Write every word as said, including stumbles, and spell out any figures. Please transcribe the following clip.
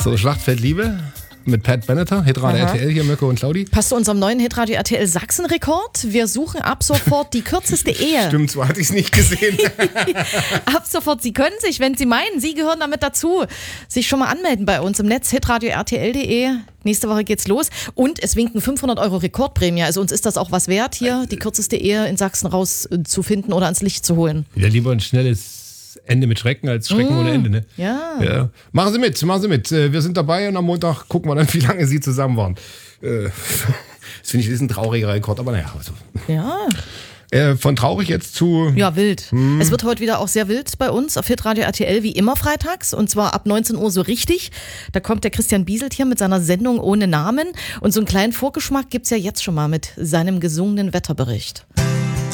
So, Schlachtfeld Liebe mit Pat Benatar, Hitradio R T L hier, Mirko und Claudi. Passt zu unserem neuen Hitradio R T L Sachsen-Rekord. Wir suchen ab sofort die kürzeste Ehe. Stimmt, so hatte ich es nicht gesehen. Ab sofort, Sie können sich, wenn Sie meinen, Sie gehören damit dazu, sich schon mal anmelden bei uns im Netz, hitradio r t l punkt d e. Nächste Woche geht's los und es winken fünfhundert Euro Rekordprämie. Also uns ist das auch was wert, hier die kürzeste Ehe in Sachsen rauszufinden oder ans Licht zu holen. Ja, lieber ein schnelles Ende mit Schrecken als Schrecken mmh, ohne Ende, ne? Ja. ja. Machen Sie mit, machen Sie mit. Wir sind dabei und am Montag gucken wir dann, wie lange Sie zusammen waren. Das finde ich, ist ein trauriger Rekord, aber naja. Also. Ja. Äh, von traurig jetzt zu... Ja, wild. Hm. Es wird heute wieder auch sehr wild bei uns auf Hitradio R T L, wie immer freitags. Und zwar ab neunzehn Uhr so richtig. Da kommt der Christian Bieselt hier mit seiner Sendung ohne Namen. Und so einen kleinen Vorgeschmack gibt's ja jetzt schon mal mit seinem gesungenen Wetterbericht.